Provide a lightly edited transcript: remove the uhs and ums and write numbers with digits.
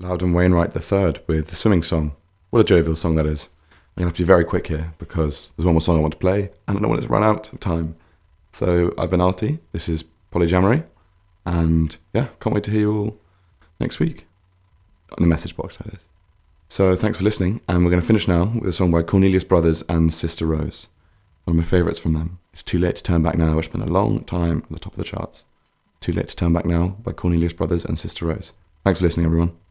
Loudon Wainwright III with the swimming song. What a jovial song that is. I'm going to have to be very quick here because there's one more song I want to play and I don't want it to run out of time. So I've been Artie, this is Polyjamery, and yeah, can't wait to hear you all next week. In the message box, that is. So thanks for listening, and we're going to finish now with a song by Cornelius Brothers and Sister Rose. One of my favourites from them. It's Too Late to Turn Back Now, which has been a long time at the top of the charts. Too Late to Turn Back Now by Cornelius Brothers and Sister Rose. Thanks for listening, everyone.